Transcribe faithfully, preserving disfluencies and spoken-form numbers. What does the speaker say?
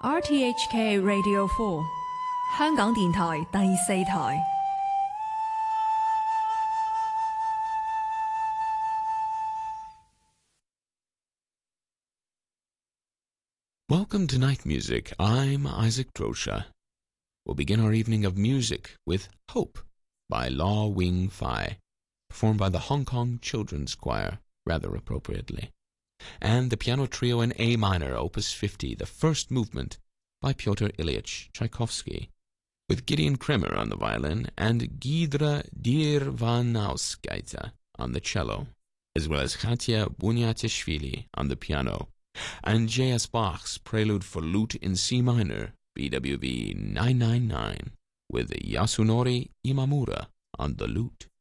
R T H K Radio four 香港電台第四台。 Welcome to Night Music. I'm Isaac Drosha. We'll begin our evening of music with Hope by Law Wing Fai, performed by the Hong Kong Children's Choir, rather appropriately, and the piano trio in A minor, Opus fifty, the first movement, by Pyotr Ilyich Tchaikovsky, with Gideon Kremer on the violin and Gidra Dirvanauskaita on the cello, as well as Khatia Bunyatishvili on the piano, and J S Bach's Prelude for Lute in C minor, B W V nine ninety-nine, with Yasunori Imamura on the lute.